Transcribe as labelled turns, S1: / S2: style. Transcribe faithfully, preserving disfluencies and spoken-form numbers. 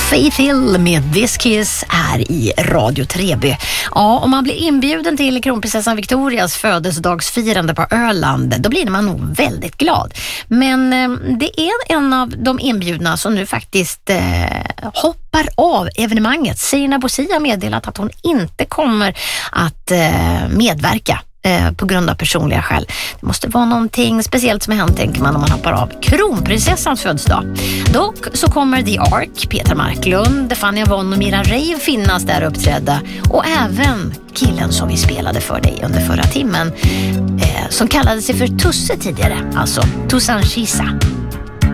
S1: Faith Hill med This Kiss är i Radio tre B. Ja, om man blir inbjuden till kronprinsessan Victorias födelsedagsfirande på Öland, då blir man nog väldigt glad. Men eh, det är en av de inbjudna som nu faktiskt eh, hoppar av evenemanget. Sina Bosia har meddelat att hon inte kommer att eh, medverka Eh, på grund av personliga skäl. Det måste vara någonting speciellt som hänt, tänker man, om man hoppar av kronprinsessans födelsedag. Dock så kommer The Ark, Peter Marklund, Fanny Avon och Mira Reiv finnas där uppträdda, och även killen som vi spelade för dig under förra timmen eh, som kallade sig för Tusse tidigare, alltså Tussan Kisa.